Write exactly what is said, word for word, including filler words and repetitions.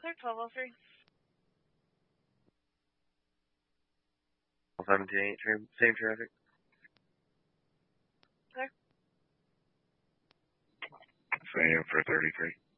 Center, twelve oh three. seventeen eight, same traffic. Clear. Same for thirty-three.